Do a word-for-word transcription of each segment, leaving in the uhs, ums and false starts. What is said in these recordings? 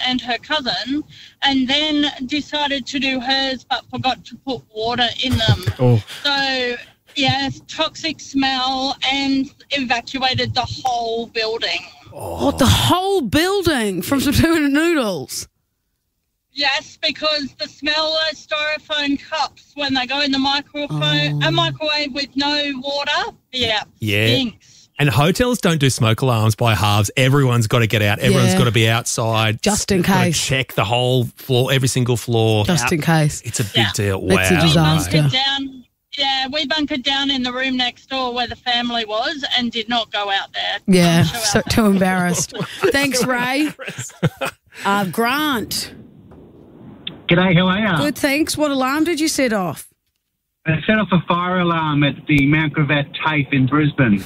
and her cousin, and then decided to do hers but forgot to put water in them. Oh. So, yeah, toxic smell, and evacuated the whole building. Oh. What, the whole building from some two-minute noodles? Yes, because the smell of styrofoam cups when they go in the microphone, Oh. a microwave with no water, yeah, Yeah. stinks. And hotels don't do smoke alarms by halves. Everyone's got to get out. Everyone's Yeah. got to be outside. Just in Gotta case. check the whole floor, every single floor. Just in case. It's a big Yeah. deal. Wow. It's a disaster. Bunkered down, yeah, we bunkered down in the room next door where the family was and did not go out there. Yeah, Show so out too embarrassed. Thanks, Ray. Uh, Grant. G'day, how are you? Good, thanks. What alarm did you set off? I set off a fire alarm at the Mount Gravatt TAFE in Brisbane.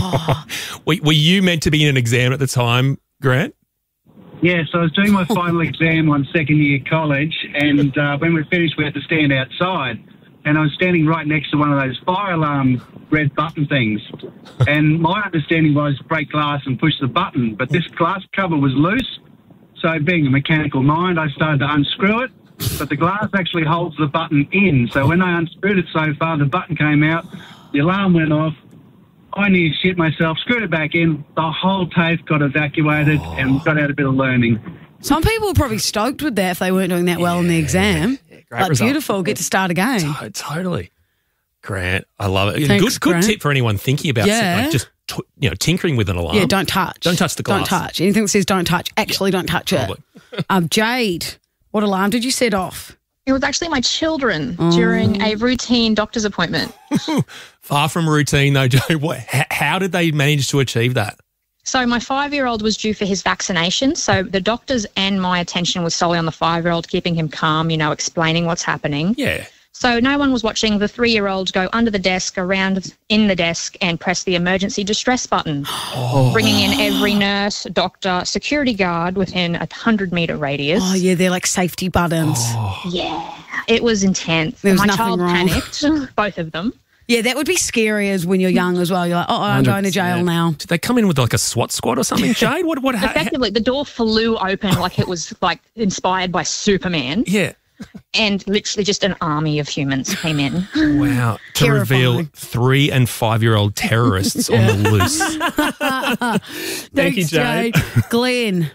Were, were you meant to be in an exam at the time, Grant? Yeah, so I was doing my final exam on second year college, and uh, when we finished, we had to stand outside. And I was standing right next to one of those fire alarm red button things. And my understanding was break glass and push the button, but this glass cover was loose. So being a mechanical mind, I started to unscrew it, but the glass actually holds the button in. So when I unscrewed it so far, the button came out, the alarm went off. I nearly shit myself, screwed it back in. The whole TAFE got evacuated oh. and got out a bit of learning. Some people were probably stoked with that if they weren't doing that well yeah, in the exam. Yeah, great like, result. beautiful, get to start again. To- totally. Grant, I love it. Thanks, good good Grant. tip for anyone thinking about Yeah. like just t- you know tinkering with an alarm. Yeah, don't touch. Don't touch the glass. Don't touch. Anything that says don't touch, actually don't touch it. um, Jade, what alarm did you set off? It was actually my children oh. during a routine doctor's appointment. Far from routine though, Joe. What, how, how did they manage to achieve that? So my five-year-old was due for his vaccination, so the doctors and my attention was solely on the five-year-old, keeping him calm, you know, explaining what's happening. Yeah. So no one was watching the three-year-old go under the desk, around in the desk, and press the emergency distress button, oh. bringing in every nurse, doctor, security guard within a hundred-metre radius. Oh, yeah, they're like safety buttons. Oh. Yeah, it was intense. There was my nothing child wrong. panicked, both of them. Yeah, that would be scary as when you're young as well. You're like, oh, I'm going to jail now. Did they come in with like a SWAT squad or something, Jade? What? What? Effectively, the door flew open like it was like inspired by Superman. Yeah. And literally just an army of humans came in. Wow. To Terrifying. reveal three and five-year-old terrorists on the loose. Thanks, Thank you, Jade. Glenn.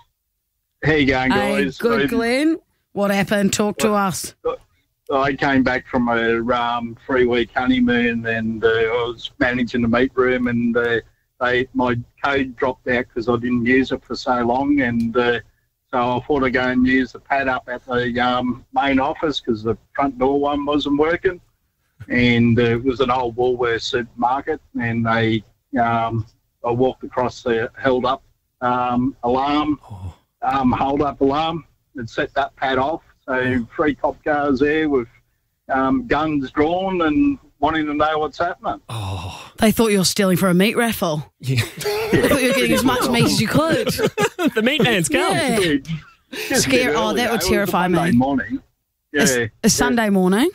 How you going, Hey, guys? good, I, Glenn. What happened? Talk to us. I came back from a um, three-week honeymoon, and uh, I was managing the meat room, and uh, they, my code dropped out because I didn't use it for so long, and uh, so I thought I'd go and use the pad up at the um, main office because the front door one wasn't working, and uh, it was an old Woolworths supermarket, and they um, I walked across the held-up um, alarm, oh. um, hold-up alarm, and set that pad off. So three cop cars there with um, guns drawn and wanting to know what's happening. Oh. They thought you were stealing for a meat raffle. Yeah. They thought you were getting as much meat as you could. The meat man's come. Yeah. Just Scare- a bit oh, early, that would though. terrify It was a Monday me. morning. Yeah. A, a Sunday morning.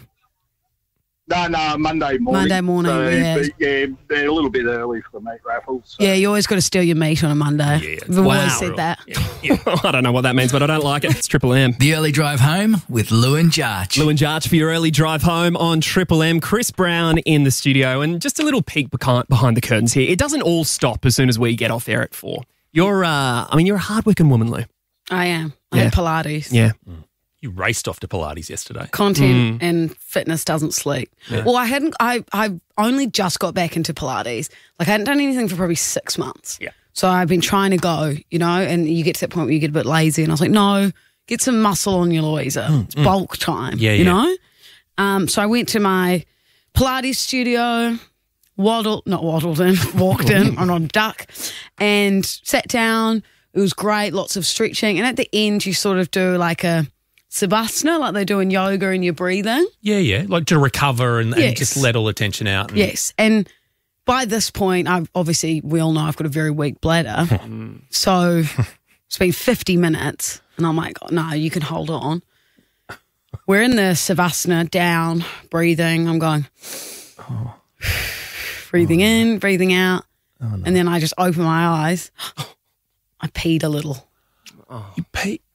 No, no, Monday morning. Monday morning, So, yeah. but, yeah, they're a little bit early for the meat raffles. So. Yeah, you always got to steal your meat on a Monday. Yeah. We've always Wow. said that. Yeah. I don't know what that means, but I don't like it. It's Triple M. The early drive home with Lou and Jarch. Lou and Jarch for your early drive home on Triple M. Chris Brown in the studio, and just a little peek behind behind the curtains here. It doesn't all stop as soon as we get off air at four. You're, uh, I mean, you're a hardworking woman, Lou. I am. I Yeah. had Pilates. Yeah. You raced off to Pilates yesterday. Content and fitness doesn't sleep. Well, I hadn't. I I only just got back into Pilates. Like I hadn't done anything for probably six months. Yeah. So I've been trying to go, you know, and you get to that point where you get a bit lazy, and I was like, no, get some muscle on you, Louisa. It's bulk time. Yeah, you yeah. know. Um. So I went to my Pilates studio, waddled, not waddled in, walked in on a duck, and sat down. It was great, lots of stretching, and at the end you sort of do like a Savasana, like they do in yoga, and you're breathing. Yeah, yeah. Like to recover and, and Yes. just let all the tension out. And, Yes, and by this point, I've obviously we all know I've got a very weak bladder, so it's been fifty minutes, and I'm like, oh, no, you can hold on. We're in the Savasana, down, breathing. I'm going, breathing Oh. in, breathing out, and then I just open my eyes. I peed a little. You pee.